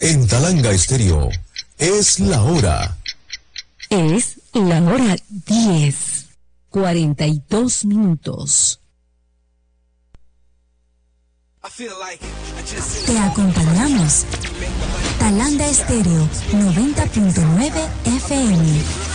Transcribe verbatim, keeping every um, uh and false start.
En Talanga Estéreo, es la hora. Es la hora diez, cuarenta y dos minutos. Te acompañamos. Talanga Estéreo, noventa punto nueve F M.